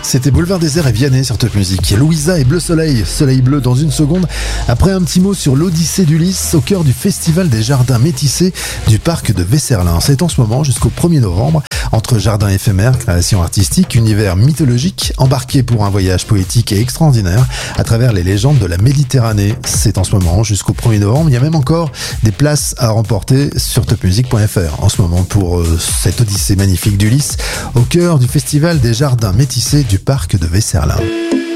C'était Boulevard Désert et Vianney sur Top Music. Louisa et Bleu Soleil, Soleil Bleu dans une seconde. Après un petit mot sur l'Odyssée d'Ulysse au cœur du Festival des Jardins Métissés du parc de Vesserlin. C'est en ce moment jusqu'au 1er novembre, entre jardins éphémères, créations artistiques, univers mythologique, embarqué pour un voyage poétique et extraordinaire à travers les légendes de la Méditerranée. C'est en ce moment jusqu'au 1er novembre. Il y a même encore des places à remporter sur topmusic.fr en ce moment pour cette Odyssée magnifique d'Ulysse au cœur du Festival des Jardins Métissés du parc de Vesserlin.